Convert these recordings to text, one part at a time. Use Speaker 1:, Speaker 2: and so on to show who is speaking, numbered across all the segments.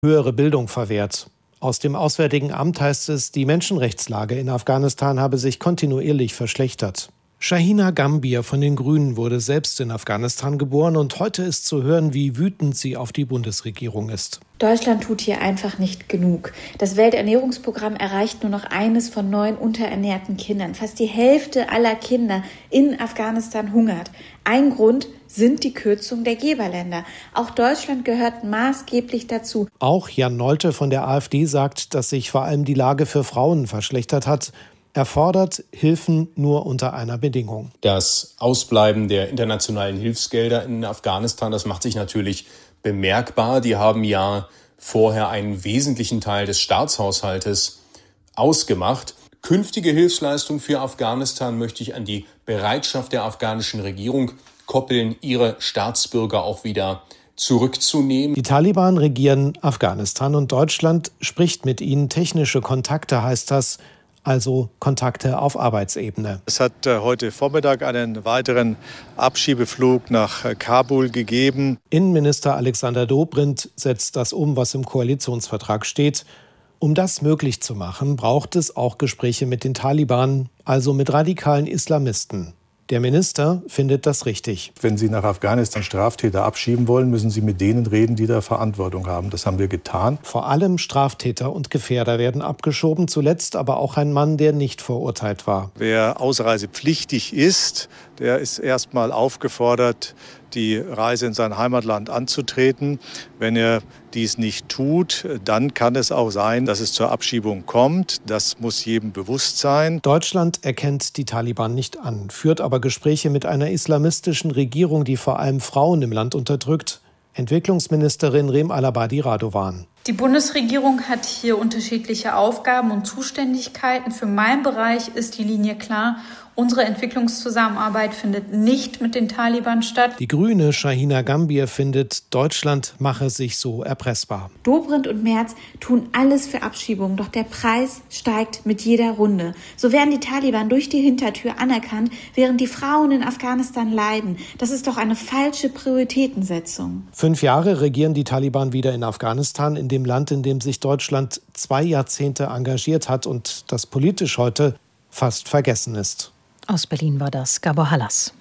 Speaker 1: höhere Bildung verwehrt. Aus dem Auswärtigen Amt heißt es, die Menschenrechtslage in Afghanistan habe sich kontinuierlich verschlechtert. Shahina Gambier von den Grünen wurde selbst in Afghanistan geboren und heute ist zu hören, wie wütend sie auf die Bundesregierung ist.
Speaker 2: Deutschland tut hier einfach nicht genug. Das Welternährungsprogramm erreicht nur noch eines von 9 unterernährten Kindern. Fast die Hälfte aller Kinder in Afghanistan hungert. Ein Grund sind die Kürzungen der Geberländer. Auch Deutschland gehört maßgeblich dazu.
Speaker 1: Auch Jan Nolte von der AfD sagt, dass sich vor allem die Lage für Frauen verschlechtert hat. Er fordert Hilfen nur unter einer Bedingung.
Speaker 3: Das Ausbleiben der internationalen Hilfsgelder in Afghanistan, das macht sich natürlich bemerkbar. Die haben ja vorher einen wesentlichen Teil des Staatshaushaltes ausgemacht. Künftige Hilfsleistung für Afghanistan möchte ich an die Bereitschaft der afghanischen Regierung koppeln, ihre Staatsbürger auch wieder zurückzunehmen.
Speaker 1: Die Taliban regieren Afghanistan und Deutschland spricht mit ihnen. Technische Kontakte heißt das, also Kontakte auf Arbeitsebene.
Speaker 4: Es hat heute Vormittag einen weiteren Abschiebeflug nach Kabul gegeben.
Speaker 1: Innenminister Alexander Dobrindt setzt das um, was im Koalitionsvertrag steht. Um das möglich zu machen, braucht es auch Gespräche mit den Taliban, also mit radikalen Islamisten. Der Minister findet das richtig.
Speaker 4: Wenn Sie nach Afghanistan Straftäter abschieben wollen, müssen Sie mit denen reden, die da Verantwortung haben. Das haben wir getan.
Speaker 1: Vor allem Straftäter und Gefährder werden abgeschoben, zuletzt aber auch ein Mann, der nicht verurteilt war.
Speaker 4: Wer ausreisepflichtig ist, der ist erstmal aufgefordert, die Reise in sein Heimatland anzutreten. Wenn er dies nicht tut, dann kann es auch sein, dass es zur Abschiebung kommt. Das muss jedem bewusst sein.
Speaker 1: Deutschland erkennt die Taliban nicht an, führt aber Gespräche mit einer islamistischen Regierung, die vor allem Frauen im Land unterdrückt. Entwicklungsministerin Rem Alabadi Radovan.
Speaker 5: Die Bundesregierung hat hier unterschiedliche Aufgaben und Zuständigkeiten. Für meinen Bereich ist die Linie klar. Unsere Entwicklungszusammenarbeit findet nicht mit den Taliban statt.
Speaker 1: Die Grüne Shahina Gambier findet, Deutschland mache sich so erpressbar.
Speaker 2: Dobrindt und Merz tun alles für Abschiebungen, doch der Preis steigt mit jeder Runde. So werden die Taliban durch die Hintertür anerkannt, während die Frauen in Afghanistan leiden. Das ist doch eine falsche Prioritätensetzung.
Speaker 1: 5 Jahre regieren die Taliban wieder in Afghanistan, in dem Land, in dem sich Deutschland 2 Jahrzehnte engagiert hat und das politisch heute fast vergessen ist.
Speaker 6: Aus Berlin war das Gabor Hallas.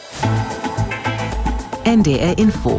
Speaker 7: NDR Info.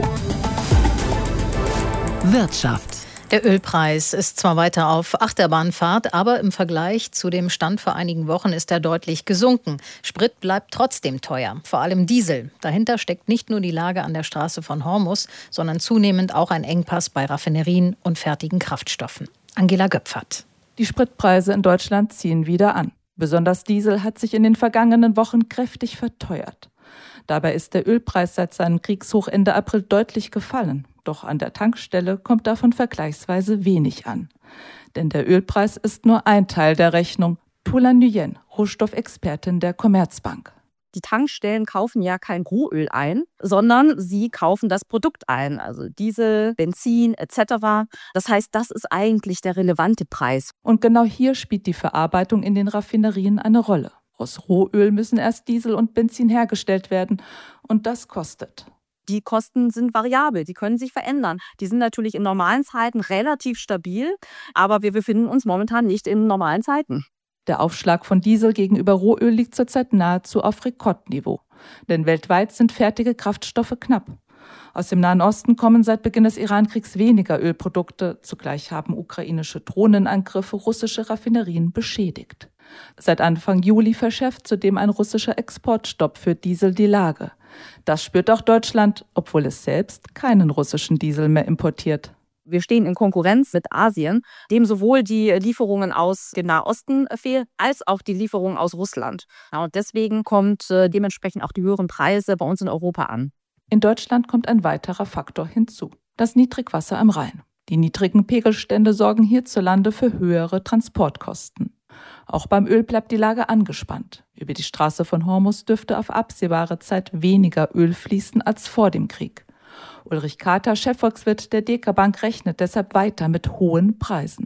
Speaker 7: Wirtschaft.
Speaker 6: Der Ölpreis ist zwar weiter auf Achterbahnfahrt, aber im Vergleich zu dem Stand vor einigen Wochen ist er deutlich gesunken. Sprit bleibt trotzdem teuer, vor allem Diesel. Dahinter steckt nicht nur die Lage an der Straße von Hormuz, sondern zunehmend auch ein Engpass bei Raffinerien und fertigen Kraftstoffen. Angela Göpfert.
Speaker 8: Die Spritpreise in Deutschland ziehen wieder an. Besonders Diesel hat sich in den vergangenen Wochen kräftig verteuert. Dabei ist der Ölpreis seit seinem Kriegshoch Ende April deutlich gefallen. Doch an der Tankstelle kommt davon vergleichsweise wenig an. Denn der Ölpreis ist nur ein Teil der Rechnung. Tula Nguyen, Rohstoffexpertin der Commerzbank.
Speaker 9: Die Tankstellen kaufen ja kein Rohöl ein, sondern sie kaufen das Produkt ein, also Diesel, Benzin etc. Das heißt, das ist eigentlich der relevante Preis.
Speaker 8: Und genau hier spielt die Verarbeitung in den Raffinerien eine Rolle. Aus Rohöl müssen erst Diesel und Benzin hergestellt werden und das kostet.
Speaker 9: Die Kosten sind variabel, die können sich verändern. Die sind natürlich in normalen Zeiten relativ stabil, aber wir befinden uns momentan nicht in normalen Zeiten.
Speaker 8: Der Aufschlag von Diesel gegenüber Rohöl liegt zurzeit nahezu auf Rekordniveau. Denn weltweit sind fertige Kraftstoffe knapp. Aus dem Nahen Osten kommen seit Beginn des Iran-Kriegs weniger Ölprodukte. Zugleich haben ukrainische Drohnenangriffe russische Raffinerien beschädigt. Seit Anfang Juli verschärft zudem ein russischer Exportstopp für Diesel die Lage. Das spürt auch Deutschland, obwohl es selbst keinen russischen Diesel mehr importiert.
Speaker 9: Wir stehen in Konkurrenz mit Asien, dem sowohl die Lieferungen aus dem Nahosten fehlen, als auch die Lieferungen aus Russland. Ja, und deswegen kommt dementsprechend auch die höheren Preise bei uns in Europa an.
Speaker 8: In Deutschland kommt ein weiterer Faktor hinzu: das Niedrigwasser am Rhein. Die niedrigen Pegelstände sorgen hierzulande für höhere Transportkosten. Auch beim Öl bleibt die Lage angespannt. Über die Straße von Hormuz dürfte auf absehbare Zeit weniger Öl fließen als vor dem Krieg. Ulrich Kater, Chefvolkswirt der DK Bank, rechnet deshalb weiter mit hohen Preisen.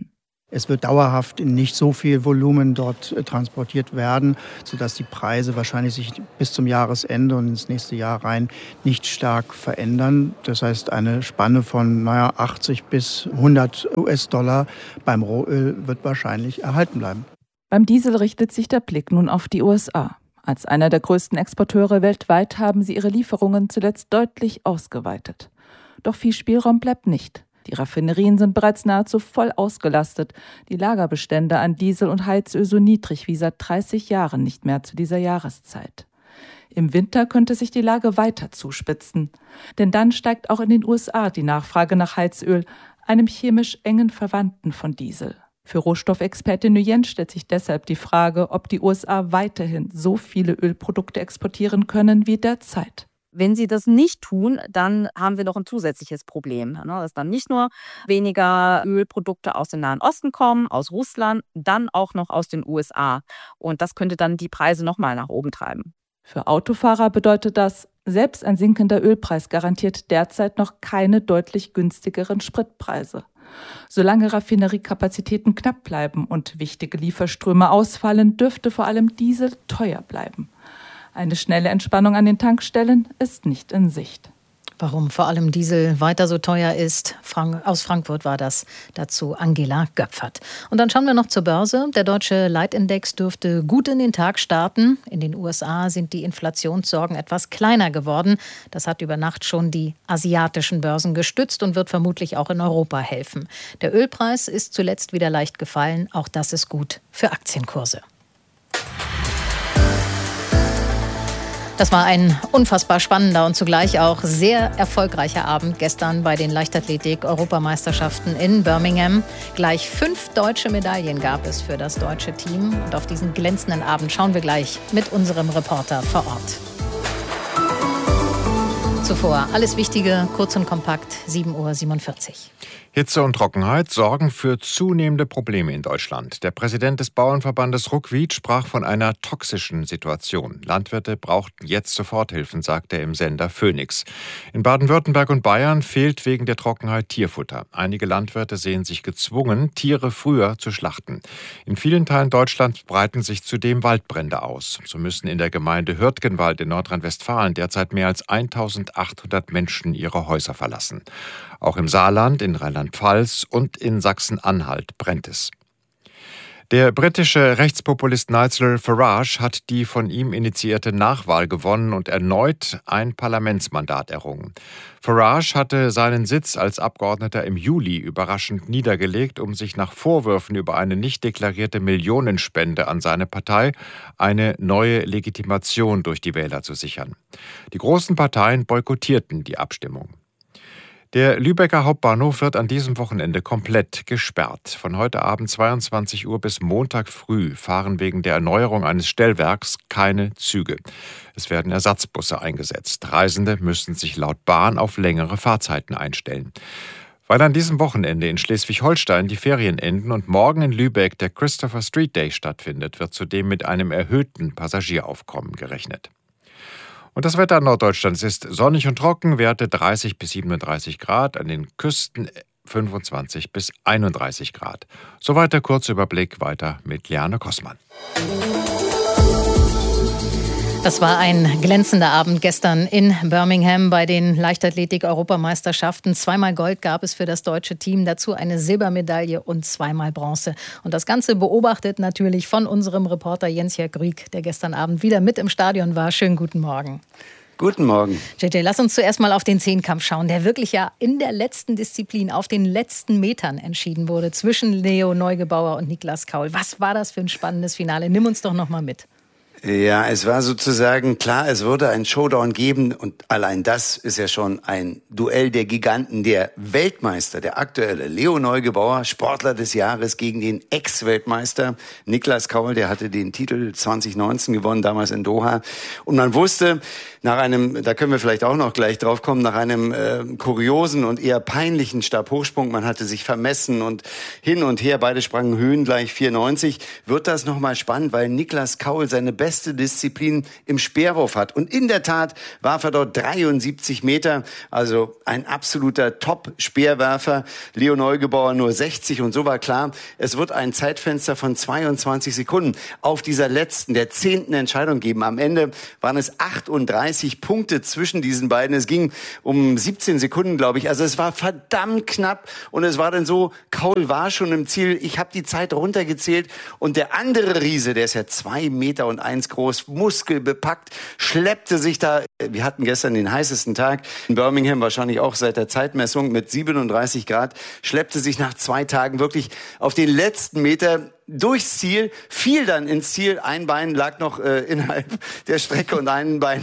Speaker 10: Es wird dauerhaft in nicht so viel Volumen dort transportiert werden, sodass die Preise wahrscheinlich sich bis zum Jahresende und ins nächste Jahr rein nicht stark verändern. Das heißt, eine Spanne von 80 bis 100 US-Dollar beim Rohöl wird wahrscheinlich erhalten bleiben.
Speaker 8: Beim Diesel richtet sich der Blick nun auf die USA. Als einer der größten Exporteure weltweit haben sie ihre Lieferungen zuletzt deutlich ausgeweitet. Doch viel Spielraum bleibt nicht. Die Raffinerien sind bereits nahezu voll ausgelastet, die Lagerbestände an Diesel und Heizöl so niedrig wie seit 30 Jahren nicht mehr zu dieser Jahreszeit. Im Winter könnte sich die Lage weiter zuspitzen, denn dann steigt auch in den USA die Nachfrage nach Heizöl, einem chemisch engen Verwandten von Diesel. Für Rohstoffexpertin Nguyen stellt sich deshalb die Frage, ob die USA weiterhin so viele Ölprodukte exportieren können wie derzeit.
Speaker 9: Wenn sie das nicht tun, dann haben wir noch ein zusätzliches Problem, dass dann nicht nur weniger Ölprodukte aus dem Nahen Osten kommen, aus Russland, dann auch noch aus den USA. Und das könnte dann die Preise nochmal nach oben treiben.
Speaker 8: Für Autofahrer bedeutet das, selbst ein sinkender Ölpreis garantiert derzeit noch keine deutlich günstigeren Spritpreise. Solange Raffineriekapazitäten knapp bleiben und wichtige Lieferströme ausfallen, dürfte vor allem Diesel teuer bleiben. Eine schnelle Entspannung an den Tankstellen ist nicht in Sicht.
Speaker 6: Warum vor allem Diesel weiter so teuer ist, aus Frankfurt war das. Dazu Angela Göpfert. Und dann schauen wir noch zur Börse. Der deutsche Leitindex dürfte gut in den Tag starten. In den USA sind die Inflationssorgen etwas kleiner geworden. Das hat über Nacht schon die asiatischen Börsen gestützt und wird vermutlich auch in Europa helfen. Der Ölpreis ist zuletzt wieder leicht gefallen. Auch das ist gut für Aktienkurse. Das war ein unfassbar spannender und zugleich auch sehr erfolgreicher Abend gestern bei den Leichtathletik-Europameisterschaften in Birmingham. Gleich 5 deutsche Medaillen gab es für das deutsche Team. Und auf diesen glänzenden Abend schauen wir gleich mit unserem Reporter vor Ort. Zuvor alles Wichtige, kurz und kompakt, 7:47 Uhr.
Speaker 11: Hitze und Trockenheit sorgen für zunehmende Probleme in Deutschland. Der Präsident des Bauernverbandes Ruckwied sprach von einer toxischen Situation. Landwirte brauchten jetzt Soforthilfen, sagte er im Sender Phoenix. In Baden-Württemberg und Bayern fehlt wegen der Trockenheit Tierfutter. Einige Landwirte sehen sich gezwungen, Tiere früher zu schlachten. In vielen Teilen Deutschlands breiten sich zudem Waldbrände aus. So müssen in der Gemeinde Hürtgenwald in Nordrhein-Westfalen derzeit mehr als 1800 Menschen ihre Häuser verlassen. Auch im Saarland, in Rheinland-Pfalz und in Sachsen-Anhalt brennt es. Der britische Rechtspopulist Nigel Farage hat die von ihm initiierte Nachwahl gewonnen und erneut ein Parlamentsmandat errungen. Farage hatte seinen Sitz als Abgeordneter im Juli überraschend niedergelegt, um sich nach Vorwürfen über eine nicht deklarierte Millionenspende an seine Partei eine neue Legitimation durch die Wähler zu sichern. Die großen Parteien boykottierten die Abstimmung. Der Lübecker Hauptbahnhof wird an diesem Wochenende komplett gesperrt. Von heute Abend 22 Uhr bis Montag früh fahren wegen der Erneuerung eines Stellwerks keine Züge. Es werden Ersatzbusse eingesetzt. Reisende müssen sich laut Bahn auf längere Fahrzeiten einstellen. Weil an diesem Wochenende in Schleswig-Holstein die Ferien enden und morgen in Lübeck der Christopher Street Day stattfindet, wird zudem mit einem erhöhten Passagieraufkommen gerechnet. Und das Wetter in Norddeutschland ist sonnig und trocken, Werte 30 bis 37 Grad, an den Küsten 25 bis 31 Grad. Soweit der kurze Überblick, weiter mit Liane Kossmann.
Speaker 6: Das war ein glänzender Abend gestern in Birmingham bei den Leichtathletik-Europameisterschaften. 2-mal Gold gab es für das deutsche Team, dazu eine Silbermedaille und 2-mal Bronze. Und das Ganze beobachtet natürlich von unserem Reporter Jens-Jörg Rüeg, der gestern Abend wieder mit im Stadion war. Schönen guten Morgen.
Speaker 12: Guten Morgen.
Speaker 6: JJ, lass uns zuerst mal auf den Zehnkampf schauen, der wirklich ja in der letzten Disziplin auf den letzten Metern entschieden wurde zwischen Leo Neugebauer und Niklas Kaul. Was war das für ein spannendes Finale? Nimm uns doch noch mal mit.
Speaker 12: Ja, es war sozusagen klar, es würde einen Showdown geben und allein das ist ja schon ein Duell der Giganten. Der Weltmeister, der aktuelle Leo Neugebauer, Sportler des Jahres gegen den Ex-Weltmeister Niklas Kaul, der hatte den Titel 2019 gewonnen, damals in Doha. Und man wusste, nach einem, da können wir vielleicht auch noch gleich drauf kommen, nach einem kuriosen und eher peinlichen Stabhochsprung, man hatte sich vermessen und hin und her, beide sprangen höhengleich 4,90, wird das nochmal spannend, weil Niklas Kaul seine beste beste Disziplin im Speerwurf hat. Und in der Tat warf er dort 73 Meter, also ein absoluter Top-Speerwerfer. Leo Neugebauer nur 60 und so war klar, es wird ein Zeitfenster von 22 Sekunden auf dieser letzten, der 10. Entscheidung geben. Am Ende waren es 38 Punkte zwischen diesen beiden. Es ging um 17 Sekunden, glaube ich. Also es war verdammt knapp und es war dann so, Kaul war schon im Ziel. Ich habe die Zeit runtergezählt und der andere Riese, der ist ja 2,1 Meter groß, muskelbepackt, schleppte sich da, wir hatten gestern den heißesten Tag in Birmingham, wahrscheinlich auch seit der Zeitmessung mit 37 Grad, schleppte sich nach 2 Tagen wirklich auf den letzten Meter durchs Ziel, fiel dann ins Ziel. Ein Bein lag noch innerhalb der Strecke und ein Bein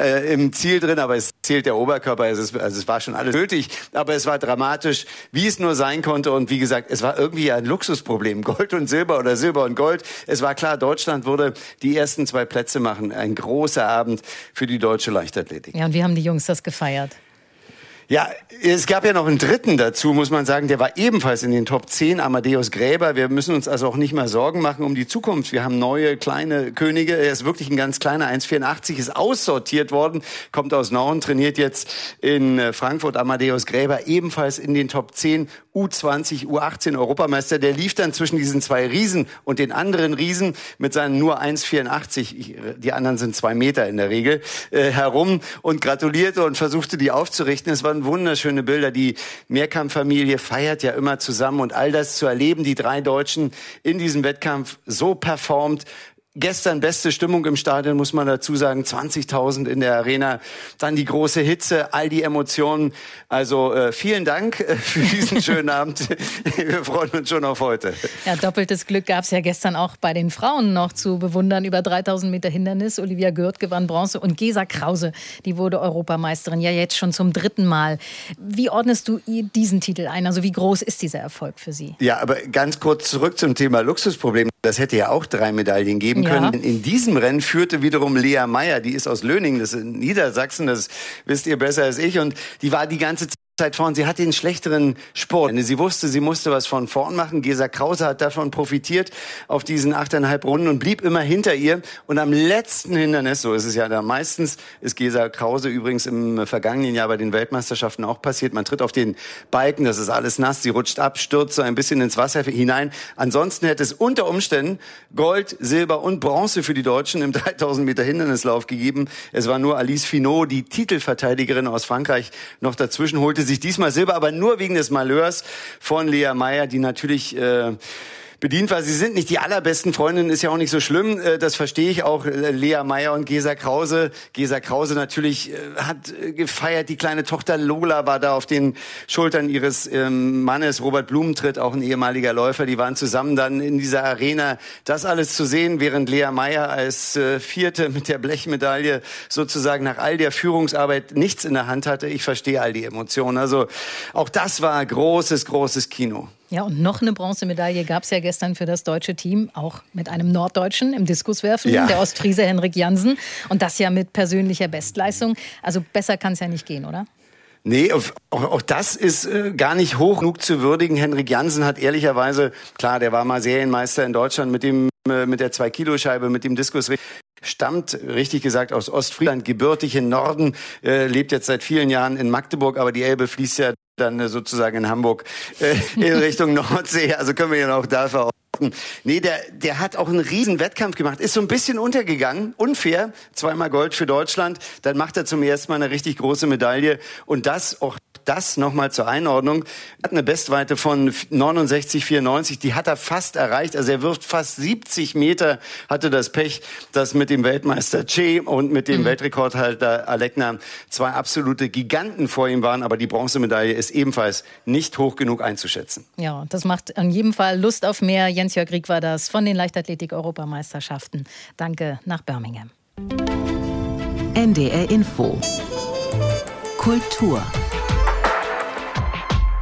Speaker 12: im Ziel drin, aber es zählt der Oberkörper. Es war schon alles nötig, aber es war dramatisch, wie es nur sein konnte. Und wie gesagt, es war irgendwie ein Luxusproblem. Gold und Silber oder Silber und Gold. Es war klar, Deutschland würde die ersten 2 Plätze machen. Ein großer Abend für die deutsche Leichtathletik.
Speaker 6: Ja, und wie haben die Jungs das gefeiert?
Speaker 12: Ja, es gab ja noch einen dritten dazu, muss man sagen, der war ebenfalls in den Top 10, Amadeus Gräber. Wir müssen uns also auch nicht mehr Sorgen machen um die Zukunft. Wir haben neue, kleine Könige. Er ist wirklich ein ganz kleiner, 1,84, ist aussortiert worden, kommt aus Nauen, trainiert jetzt in Frankfurt. Amadeus Gräber ebenfalls in den Top 10, U20, U18 Europameister. Der lief dann zwischen diesen 2 Riesen und den anderen Riesen mit seinen nur 1,84, die anderen sind 2 Meter in der Regel, herum und gratulierte und versuchte, die aufzurichten. Es waren wunderschöne Bilder. Die Mehrkampffamilie feiert ja immer zusammen und all das zu erleben, die 3 Deutschen in diesem Wettkampf so performt. Gestern beste Stimmung im Stadion, muss man dazu sagen, 20.000 in der Arena. Dann die große Hitze, all die Emotionen. Also vielen Dank für diesen schönen Abend. Wir freuen uns schon auf heute.
Speaker 6: Ja, doppeltes Glück gab es ja gestern auch bei den Frauen noch zu bewundern. Über 3.000 Meter Hindernis. Olivia Gürt gewann Bronze und Gesa Krause, die wurde Europameisterin. Ja, jetzt schon zum 3. Mal. Wie ordnest du diesen Titel ein? Also wie groß ist dieser Erfolg für sie?
Speaker 12: Ja, aber ganz kurz zurück zum Thema Luxusproblem. Das hätte ja auch 3 Medaillen geben können. In diesem Rennen führte wiederum Lea Meyer, die ist aus Löningen, das ist in Niedersachsen, das wisst ihr besser als ich. Und die war die ganze Zeit vorn. Sie hat den schlechteren Sport. Sie wusste, sie musste was von vorn machen. Gesa Krause hat davon profitiert auf diesen 8,5 Runden und blieb immer hinter ihr. Und am letzten Hindernis, so ist es ja da meistens, ist Gesa Krause übrigens im vergangenen Jahr bei den Weltmeisterschaften auch passiert. Man tritt auf den Balken, das ist alles nass, sie rutscht ab, stürzt so ein bisschen ins Wasser hinein. Ansonsten hätte es unter Umständen Gold, Silber und Bronze für die Deutschen im 3.000 Meter Hindernislauf gegeben. Es war nur Alice Finot, die Titelverteidigerin aus Frankreich, noch dazwischen, holte sich diesmal Silber, aber nur wegen des Malheurs von Lea Meyer, die natürlich bedient war. Sie sind nicht die allerbesten Freundinnen, ist ja auch nicht so schlimm. Das verstehe ich auch. Lea Meyer und Gesa Krause. Gesa Krause natürlich hat gefeiert. Die kleine Tochter Lola war da auf den Schultern ihres Mannes. Robert Blumentritt, auch ein ehemaliger Läufer. Die waren zusammen dann in dieser Arena. Das alles zu sehen, während Lea Meyer als Vierte mit der Blechmedaille sozusagen nach all der Führungsarbeit nichts in der Hand hatte. Ich verstehe all die Emotionen. Also auch das war großes, großes Kino.
Speaker 6: Ja, und noch eine Bronzemedaille gab es ja gestern für das deutsche Team, auch mit einem Norddeutschen im Diskuswerfen, der Ostfriese Henrik Jansen. Und das ja mit persönlicher Bestleistung. Also besser kann es ja nicht gehen, oder?
Speaker 12: Nee, auch das ist gar nicht hoch genug zu würdigen. Henrik Jansen hat ehrlicherweise, klar, der war mal Serienmeister in Deutschland mit der 2-Kilo-Scheibe, mit dem Diskus. Stammt, richtig gesagt, aus Ostfriesland, gebürtig im Norden, lebt jetzt seit vielen Jahren in Magdeburg, aber die Elbe fließt ja dann sozusagen in Hamburg in Richtung Nordsee, also können wir ja auch da verorten. Nee, der hat auch einen riesen Wettkampf gemacht, ist so ein bisschen untergegangen, unfair, 2-mal Gold für Deutschland, dann macht er zum ersten Mal eine richtig große Medaille und das nochmal zur Einordnung, hat eine Bestweite von 69,94, die hat er fast erreicht, also er wirft fast 70 Meter, hatte das Pech, dass mit dem Weltmeister Che und mit dem Weltrekordhalter Alekna 2 absolute Giganten vor ihm waren, aber die Bronzemedaille ist ebenfalls nicht hoch genug einzuschätzen.
Speaker 6: Ja, das macht in jedem Fall Lust auf mehr. Jens-Jörg Rieck war das von den Leichtathletik-Europameisterschaften. Danke nach Birmingham.
Speaker 7: NDR Info. Kultur.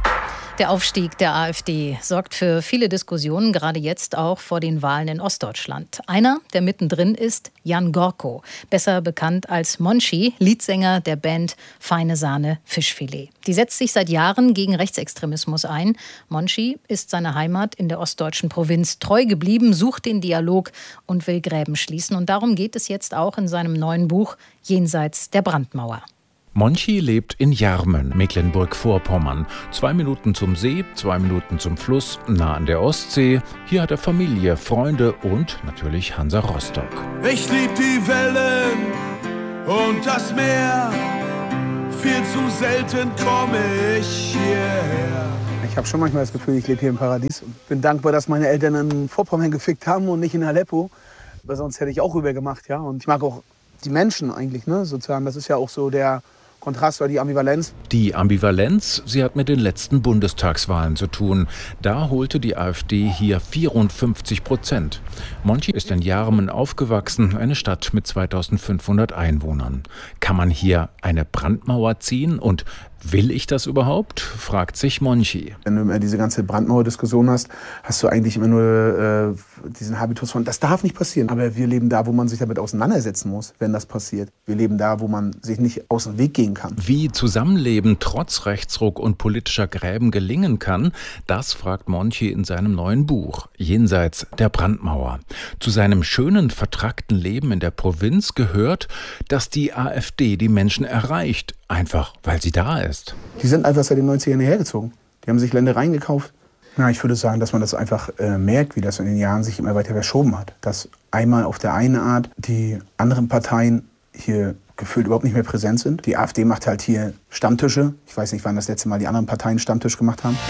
Speaker 6: Der Aufstieg der AfD sorgt für viele Diskussionen, gerade jetzt auch vor den Wahlen in Ostdeutschland. Einer, der mittendrin ist, Jan Gorko, besser bekannt als Monchi, Leadsänger der Band Feine Sahne Fischfilet. Die setzt sich seit Jahren gegen Rechtsextremismus ein. Monchi ist seiner Heimat in der ostdeutschen Provinz treu geblieben, sucht den Dialog und will Gräben schließen. Und darum geht es jetzt auch in seinem neuen Buch Jenseits der Brandmauer.
Speaker 13: Monchi lebt in Jarmen, Mecklenburg-Vorpommern. 2 Minuten zum See, 2 Minuten zum Fluss, nah an der Ostsee. Hier hat er Familie, Freunde und natürlich Hansa Rostock.
Speaker 14: Ich lieb die Wellen und das Meer. Viel zu selten komme ich hierher.
Speaker 15: Ich habe schon manchmal das Gefühl, ich lebe hier im Paradies. Und bin dankbar, dass meine Eltern in Vorpommern gefickt haben und nicht in Aleppo. Weil sonst hätte ich auch rüber gemacht, ja. Und ich mag auch die Menschen eigentlich, ne, sozusagen. Das ist ja auch so der Kontrast oder die Ambivalenz.
Speaker 13: Die Ambivalenz, sie hat mit den letzten Bundestagswahlen zu tun. Da holte die AfD hier 54%. Monchi ist in Jarmen aufgewachsen, eine Stadt mit 2500 Einwohnern. Kann man hier eine Brandmauer ziehen und will ich das überhaupt? Fragt sich Monchi.
Speaker 15: Wenn du immer diese ganze Brandmauer-Diskussion hast, hast du eigentlich immer nur diesen Habitus von, das darf nicht passieren. Aber wir leben da, wo man sich damit auseinandersetzen muss, wenn das passiert. Wir leben da, wo man sich nicht aus dem Weg gehen kann.
Speaker 13: Wie Zusammenleben trotz Rechtsruck und politischer Gräben gelingen kann, das fragt Monchi in seinem neuen Buch Jenseits der Brandmauer. Zu seinem schönen, vertrackten Leben in der Provinz gehört, dass die AfD die Menschen erreicht, einfach weil sie da ist.
Speaker 15: Die sind einfach seit den 90ern hergezogen. Die haben sich Ländereien gekauft. Ja, ich würde sagen, dass man das einfach merkt, wie das in den Jahren sich immer weiter verschoben hat. Dass einmal auf der einen Art die anderen Parteien hier gefühlt überhaupt nicht mehr präsent sind. Die AfD macht halt hier Stammtische. Ich weiß nicht, wann das letzte Mal die anderen Parteien Stammtisch gemacht haben.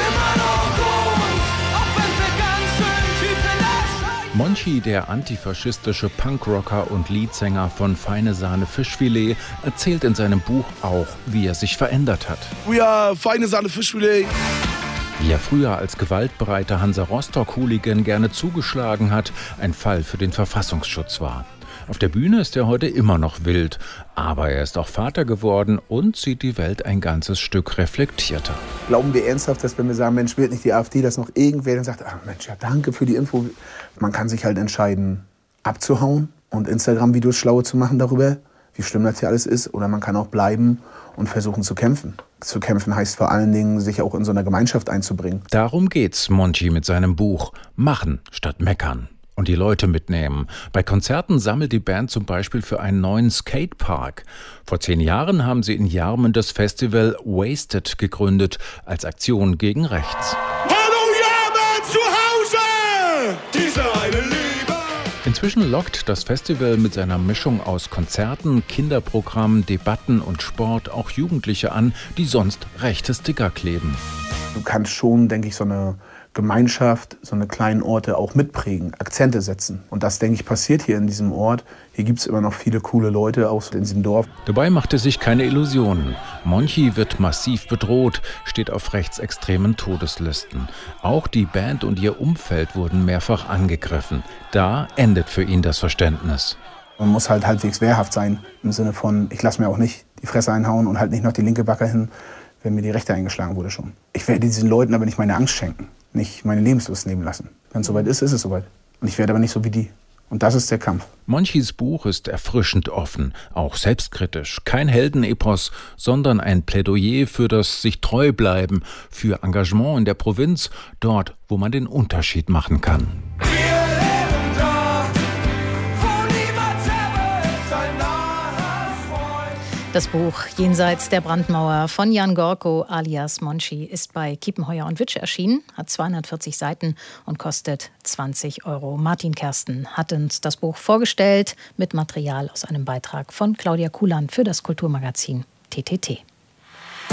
Speaker 13: Monchi, der antifaschistische Punkrocker und Leadsänger von Feine Sahne Fischfilet, erzählt in seinem Buch auch, wie er sich verändert hat.
Speaker 14: We are Feine Sahne Fischfilet.
Speaker 13: Wie er früher als gewaltbereiter Hansa Rostock-Hooligan gerne zugeschlagen hat, ein Fall für den Verfassungsschutz war. Auf der Bühne ist er heute immer noch wild, aber er ist auch Vater geworden und sieht die Welt ein ganzes Stück reflektierter.
Speaker 15: Glauben wir ernsthaft, dass wenn wir sagen, Mensch, wählt nicht die AfD, dass noch irgendwer dann sagt, ach Mensch, ja danke für die Info. Man kann sich halt entscheiden, abzuhauen und Instagram-Videos schlaue zu machen darüber, wie schlimm das hier alles ist. Oder man kann auch bleiben und versuchen zu kämpfen. Zu kämpfen heißt vor allen Dingen, sich auch in so einer Gemeinschaft einzubringen.
Speaker 13: Darum geht's Monchi mit seinem Buch Machen statt Meckern. Und die Leute mitnehmen. Bei Konzerten sammelt die Band zum Beispiel für einen neuen Skatepark. Vor 10 Jahren haben sie in Jarmen das Festival Wasted gegründet, als Aktion gegen rechts.
Speaker 14: Hallo Jarmen zu Hause! Diese eine Liebe!
Speaker 13: Inzwischen lockt das Festival mit seiner Mischung aus Konzerten, Kinderprogramm, Debatten und Sport auch Jugendliche an, die sonst rechte Sticker kleben.
Speaker 15: Du kannst schon, denke ich, so eine Gemeinschaft, so eine kleinen Orte auch mitprägen, Akzente setzen. Und das, denke ich, passiert hier in diesem Ort. Hier gibt es immer noch viele coole Leute aus in diesem Dorf.
Speaker 13: Dabei macht er sich keine Illusionen. Monchi wird massiv bedroht, steht auf rechtsextremen Todeslisten. Auch die Band und ihr Umfeld wurden mehrfach angegriffen. Da endet für ihn das Verständnis.
Speaker 15: Man muss halt halbwegs wehrhaft sein, im Sinne von, ich lasse mir auch nicht die Fresse einhauen und halt nicht noch die linke Backe hin, wenn mir die rechte eingeschlagen wurde schon. Ich werde diesen Leuten aber nicht meine Angst schenken. Nicht meine Lebenslust nehmen lassen. Wenn es soweit ist, ist es soweit. Und ich werde aber nicht so wie die. Und das ist der Kampf.
Speaker 13: Monchis Buch ist erfrischend offen, auch selbstkritisch. Kein Heldenepos, sondern ein Plädoyer für das sich treu bleiben, für Engagement in der Provinz, dort, wo man den Unterschied machen kann.
Speaker 6: Das Buch Jenseits der Brandmauer von Jan Gorko alias Monchi ist bei Kiepenheuer & Witsch erschienen, hat 240 Seiten und kostet 20 €. Martin Kersten hat uns das Buch vorgestellt mit Material aus einem Beitrag von Claudia Kuhland für das Kulturmagazin TTT.